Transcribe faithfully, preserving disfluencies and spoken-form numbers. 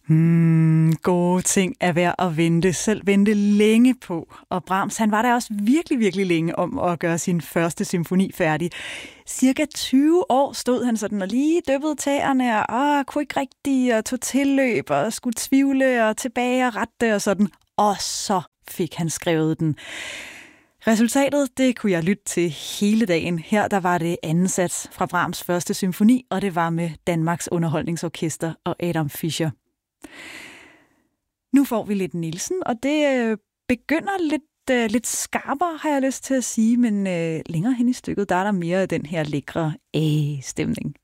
Hmm, gode ting er værd at vente, selv vente længe på. Og Brahms, han var der også virkelig, virkelig længe om at gøre sin første symfoni færdig. Cirka tyve år stod han sådan og lige dyppede tæerne, og åh, kunne ikke rigtig, og tog tilløb, og skulle tvivle, og tilbage og rette, og sådan. Og så fik han skrevet den. Resultatet, det kunne jeg lytte til hele dagen. Her der var det anden sats fra Brahms første symfoni, og det var med Danmarks Underholdningsorkester og Adam Fischer. Nu får vi lidt Nielsen, og det øh, begynder lidt, øh, lidt skarpere, har jeg lyst til at sige, men øh, længere hen i stykket, der er der mere af den her lækre A-stemning.